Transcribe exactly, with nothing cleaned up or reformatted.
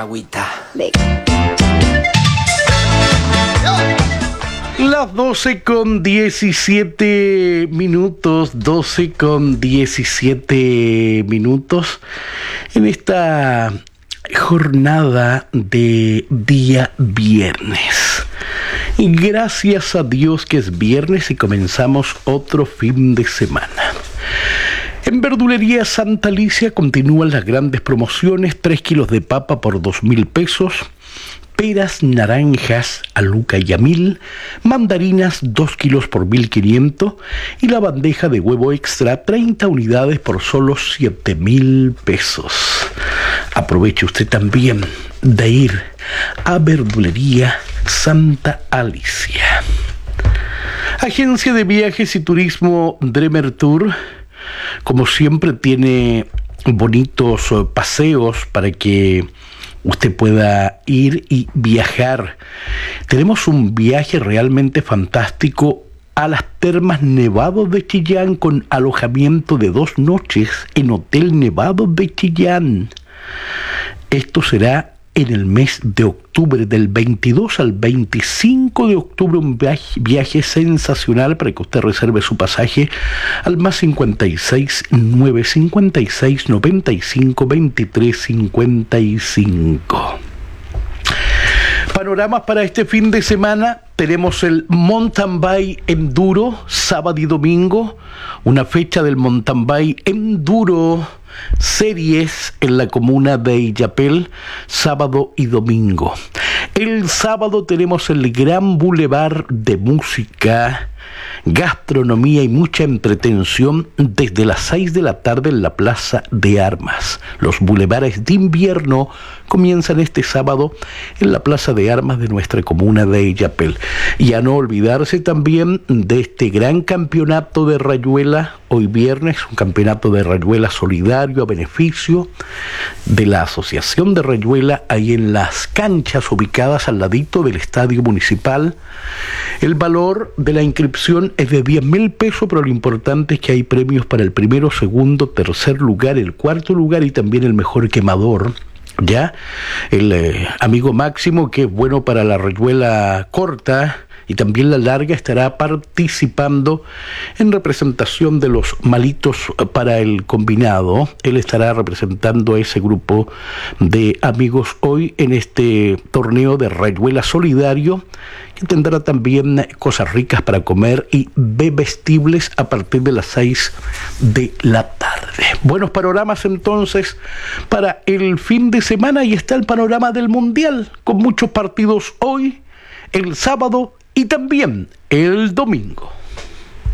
Agüita. De... Las doce con diecisiete minutos, doce con diecisiete minutos, en esta jornada de día viernes. Gracias a Dios que es viernes y comenzamos otro fin de semana. En Verdulería Santa Alicia continúan las grandes promociones: tres kilos de papa por dos mil pesos, peras, naranjas a luca y a mil, mandarinas dos kilos por mil quinientos y la bandeja de huevo extra treinta unidades por solo siete mil pesos. Aproveche usted también de ir a Verdulería Santa Alicia. Agencia de Viajes y Turismo Dremer Tour, como siempre, tiene bonitos paseos para que usted pueda ir y viajar. Tenemos un viaje realmente fantástico a las Termas Nevados de Chillán con alojamiento de dos noches en Hotel Nevados de Chillán. Esto será en el mes de octubre, del veintidós al veinticinco de octubre, un viaje, viaje sensacional para que usted reserve su pasaje al más cincuenta y seis, nueve cincuenta y seis, noventa y cinco, veintitrés cincuenta y cinco. Panoramas para este fin de semana: tenemos el Mountain Bike Enduro, sábado y domingo, una fecha del Mountain Bike Enduro Series en la comuna de Illapel, sábado y domingo. El sábado tenemos el gran bulevar de música, gastronomía y mucha entretención desde las seis de la tarde en la Plaza de Armas. Los bulevares de invierno comienzan este sábado en la Plaza de Armas de nuestra comuna de Illapel. Y a no olvidarse también de este gran campeonato de rayuela, hoy viernes, un campeonato de rayuela solidario a beneficio de la Asociación de Rayuela, ahí en las canchas ubicadas al ladito del Estadio Municipal. El valor de la inscripción es de diez mil pesos, pero lo importante es que hay premios para el primero, segundo, tercer lugar, el cuarto lugar y también el mejor quemador. Ya, el eh, amigo Máximo, que es bueno para la rayuela corta y también la larga, estará participando en representación de los malitos para el combinado. Él estará representando a ese grupo de amigos hoy en este torneo de rayuela solidario, que tendrá también cosas ricas para comer y bebestibles a partir de las seis de la tarde. Buenos panoramas entonces para el fin de semana, y está el panorama del Mundial con muchos partidos hoy, el sábado y también el domingo.